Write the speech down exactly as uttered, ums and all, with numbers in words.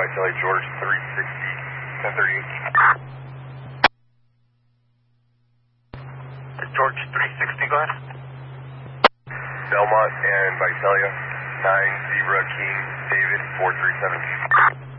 Vitalia, George three sixty, ten thirty-eight. George three sixty, go ahead. Belmont and Vitalia, nine Zebra King, David four three seven.